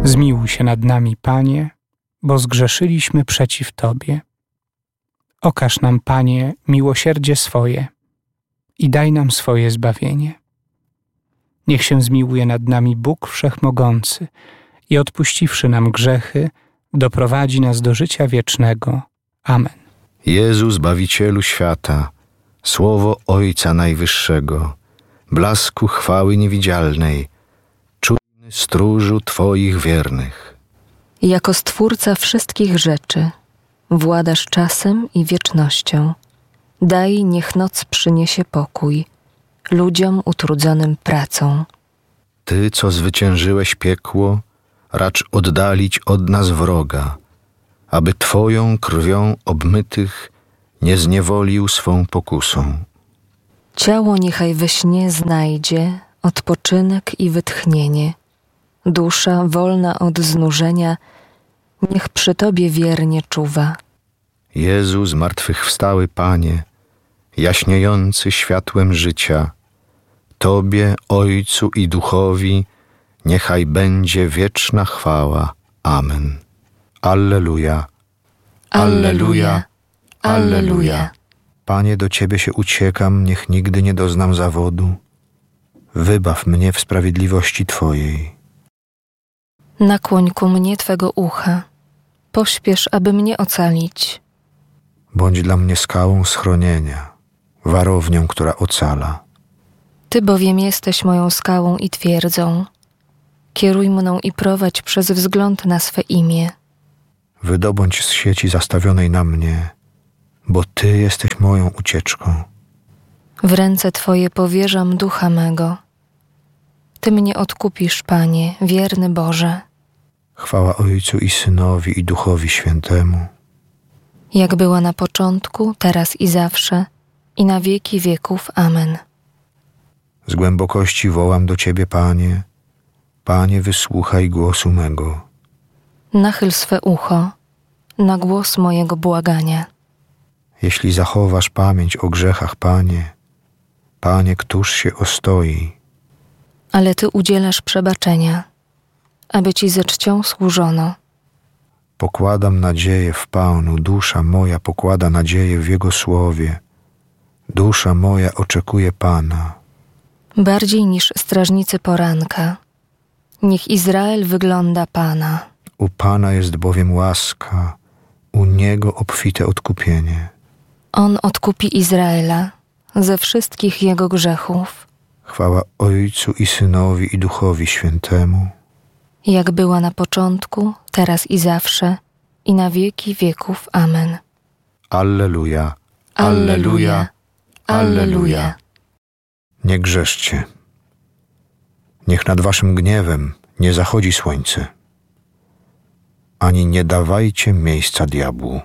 Zmiłuj się nad nami, Panie, bo zgrzeszyliśmy przeciw Tobie. Okaż nam, Panie, miłosierdzie swoje i daj nam swoje zbawienie. Niech się zmiłuje nad nami Bóg Wszechmogący i odpuściwszy nam grzechy, doprowadzi nas do życia wiecznego. Amen. Jezu, Zbawicielu świata, Słowo Ojca Najwyższego, blasku chwały niewidzialnej, czujny stróżu Twoich wiernych. Jako Stwórca wszystkich rzeczy, władasz czasem i wiecznością. Daj, niech noc przyniesie pokój ludziom utrudzonym pracą. Ty, co zwyciężyłeś piekło, racz oddalić od nas wroga, aby Twoją krwią obmytych nie zniewolił swą pokusą. Ciało niechaj we śnie znajdzie odpoczynek i wytchnienie. Dusza wolna od znużenia niech przy Tobie wiernie czuwa. Jezu, zmartwychwstały Panie, jaśniejący światłem życia, Tobie, Ojcu i Duchowi, niechaj będzie wieczna chwała. Amen. Alleluja. Alleluja. Alleluja. Panie, do Ciebie się uciekam, niech nigdy nie doznam zawodu. Wybaw mnie w sprawiedliwości Twojej. Nakłoń ku mnie Twego ucha, pośpiesz, aby mnie ocalić. Bądź dla mnie skałą schronienia, warownią, która ocala. Ty bowiem jesteś moją skałą i twierdzą. Kieruj mną i prowadź przez wzgląd na swe imię. Wydobądź z sieci zastawionej na mnie, bo Ty jesteś moją ucieczką. W ręce Twoje powierzam ducha mego. Ty mnie odkupisz, Panie, wierny Boże. Chwała Ojcu i Synowi i Duchowi Świętemu. Jak była na początku, teraz i zawsze, i na wieki wieków. Amen. Z głębokości wołam do Ciebie, Panie. Panie, wysłuchaj głosu mego. Nachyl swe ucho na głos mojego błagania. Jeśli zachowasz pamięć o grzechach, Panie, Panie, któż się ostoi? Ale Ty udzielasz przebaczenia, aby Ci ze czcią służono. Pokładam nadzieję w Panu, dusza moja pokłada nadzieję w Jego słowie. Dusza moja oczekuje Pana. Bardziej niż strażnicy poranka, niech Izrael wygląda Pana. U Pana jest bowiem łaska, u Niego obfite odkupienie. On odkupi Izraela ze wszystkich jego grzechów. Chwała Ojcu i Synowi i Duchowi Świętemu. Jak była na początku, teraz i zawsze, i na wieki wieków. Amen. Alleluja. Alleluja. Alleluja. Nie grzeszcie. Niech nad waszym gniewem nie zachodzi słońce, ani nie dawajcie miejsca diabłu.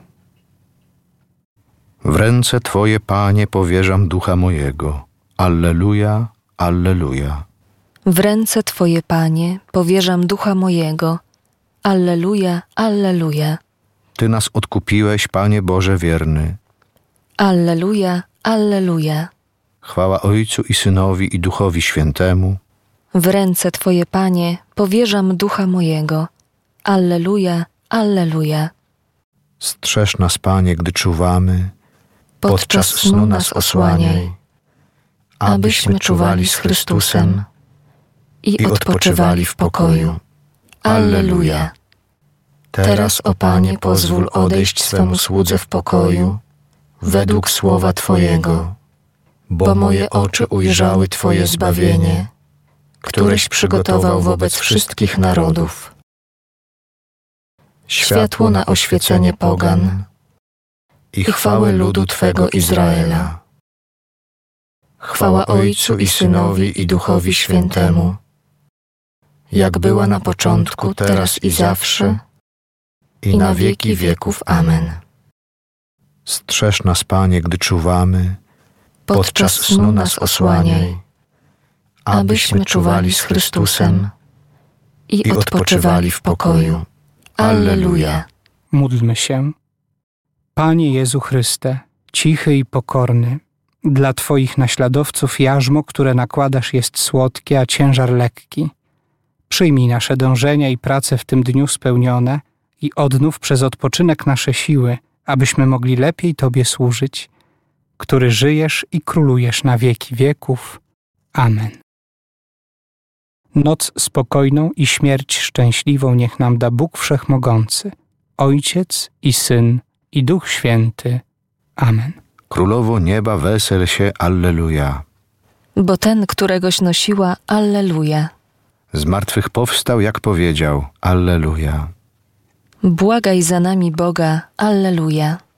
W ręce Twoje, Panie, powierzam ducha mojego. Alleluja, alleluja. W ręce Twoje, Panie, powierzam ducha mojego. Alleluja, alleluja. Ty nas odkupiłeś, Panie Boże wierny. Alleluja, alleluja. Chwała Ojcu i Synowi i Duchowi Świętemu. W ręce Twoje, Panie, powierzam ducha mojego. Alleluja, alleluja. Strzeż nas, Panie, gdy czuwamy. Podczas snu nas osłaniaj, abyśmy czuwali z Chrystusem i odpoczywali w pokoju. Alleluja. Teraz, o Panie, pozwól odejść swemu słudze w pokoju, według słowa Twojego, bo moje oczy ujrzały Twoje zbawienie, któreś przygotował wobec wszystkich narodów. Światło na oświecenie pogan i chwałę ludu Twego Izraela. Chwała Ojcu i Synowi i Duchowi Świętemu, jak była na początku, teraz i zawsze, i na wieki wieków. Amen. Strzeż nas, Panie, gdy czuwamy. Podczas snu nas osłaniaj, abyśmy czuwali z Chrystusem i odpoczywali w pokoju. Alleluja. Módlmy się. Panie Jezu Chryste, cichy i pokorny, dla Twoich naśladowców jarzmo, które nakładasz, jest słodkie, a ciężar lekki. Przyjmij nasze dążenia i prace w tym dniu spełnione i odnów przez odpoczynek nasze siły, abyśmy mogli lepiej Tobie służyć, który żyjesz i królujesz na wieki wieków. Amen. Noc spokojną i śmierć szczęśliwą niech nam da Bóg Wszechmogący, Ojciec i Syn i Duch Święty. Amen. Królowo nieba, wesel się, alleluja. Bo ten, któregoś nosiła, alleluja. Z martwych powstał, jak powiedział, alleluja. Błagaj za nami Boga, alleluja.